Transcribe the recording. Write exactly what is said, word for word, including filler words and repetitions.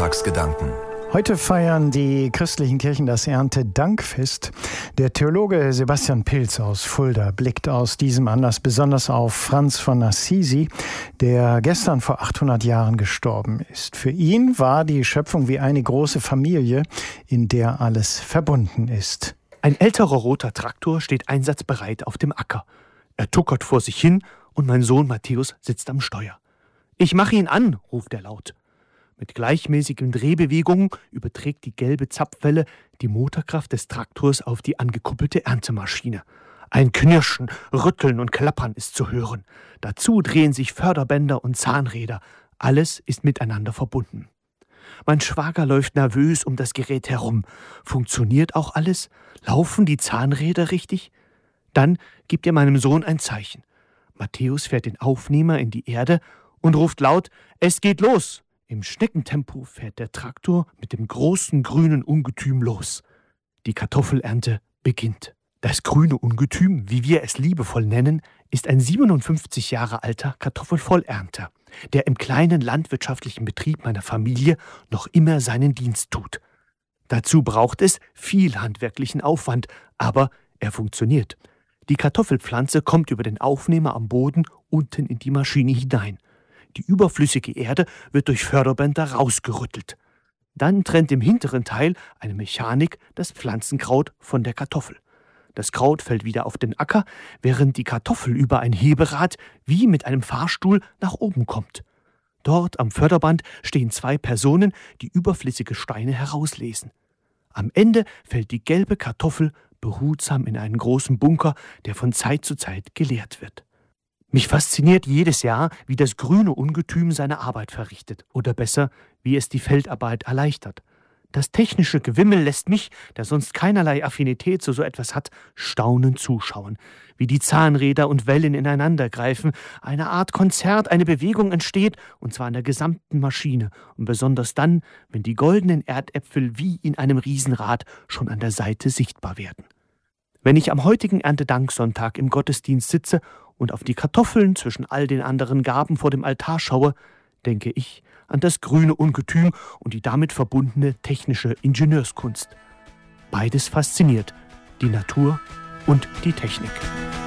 Sonntagsgedanken. Heute feiern die christlichen Kirchen das Erntedankfest. Der Theologe Sebastian Pilz aus Fulda blickt aus diesem Anlass besonders auf Franz von Assisi, der gestern vor achthundert Jahren gestorben ist. Für ihn war die Schöpfung wie eine große Familie, in der alles verbunden ist. Ein älterer roter Traktor steht einsatzbereit auf dem Acker. Er tuckert vor sich hin und mein Sohn Matthäus sitzt am Steuer. »Ich mache ihn an«, ruft er laut. Mit gleichmäßigen Drehbewegungen überträgt die gelbe Zapfwelle die Motorkraft des Traktors auf die angekuppelte Erntemaschine. Ein Knirschen, Rütteln und Klappern ist zu hören. Dazu drehen sich Förderbänder und Zahnräder. Alles ist miteinander verbunden. Mein Schwager läuft nervös um das Gerät herum. Funktioniert auch alles? Laufen die Zahnräder richtig? Dann gibt er meinem Sohn ein Zeichen. Matthäus fährt den Aufnehmer in die Erde und ruft laut: »Es geht los!« Im Schneckentempo fährt der Traktor mit dem großen grünen Ungetüm los. Die Kartoffelernte beginnt. Das grüne Ungetüm, wie wir es liebevoll nennen, ist ein siebenundfünfzig Jahre alter Kartoffelvollernter, der im kleinen landwirtschaftlichen Betrieb meiner Familie noch immer seinen Dienst tut. Dazu braucht es viel handwerklichen Aufwand, aber er funktioniert. Die Kartoffelpflanze kommt über den Aufnehmer am Boden unten in die Maschine hinein. Die überflüssige Erde wird durch Förderbänder rausgerüttelt. Dann trennt im hinteren Teil eine Mechanik das Pflanzenkraut von der Kartoffel. Das Kraut fällt wieder auf den Acker, während die Kartoffel über ein Heberad wie mit einem Fahrstuhl nach oben kommt. Dort am Förderband stehen zwei Personen, die überflüssige Steine herauslesen. Am Ende fällt die gelbe Kartoffel behutsam in einen großen Bunker, der von Zeit zu Zeit geleert wird. Mich fasziniert jedes Jahr, wie das grüne Ungetüm seine Arbeit verrichtet. Oder besser, wie es die Feldarbeit erleichtert. Das technische Gewimmel lässt mich, der sonst keinerlei Affinität zu so etwas hat, staunend zuschauen. Wie die Zahnräder und Wellen ineinander greifen, eine Art Konzert, eine Bewegung entsteht, und zwar an der gesamten Maschine. Und besonders dann, wenn die goldenen Erdäpfel wie in einem Riesenrad schon an der Seite sichtbar werden. Wenn ich am heutigen Erntedanksonntag im Gottesdienst sitze und auf die Kartoffeln zwischen all den anderen Gaben vor dem Altar schaue, denke ich an das grüne Ungetüm und die damit verbundene technische Ingenieurskunst. Beides fasziniert, die Natur und die Technik.